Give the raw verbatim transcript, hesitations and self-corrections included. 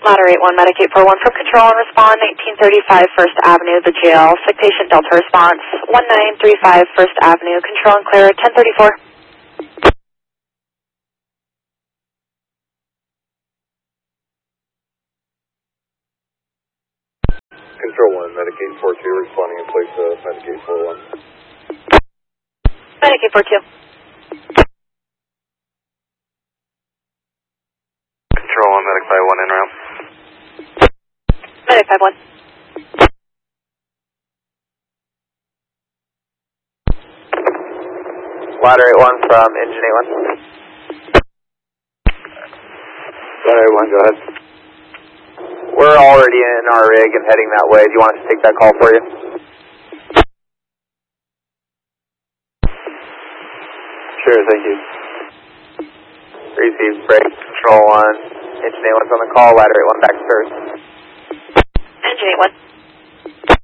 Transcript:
Ladder eight one, Medic eight four one from Control and Respond, nineteen thirty-five First Avenue, the jail. Sick patient Delta response, one nine three five First Avenue, Control and Clear, ten thirty-four. Control one, Medic eight four two, responding in place of Medic eight four one. Medic eight four two. Control one, Medic five one, in route. Medic five one. Ladder eight one from Engine eight one. Ladder eight one, go ahead. We're already in our rig and heading that way. Do you want us to take that call for you? Sure, thank you. Receive, break, Control one. Engine eight one's on the call. Ladder eight one back to service. Engine eight one.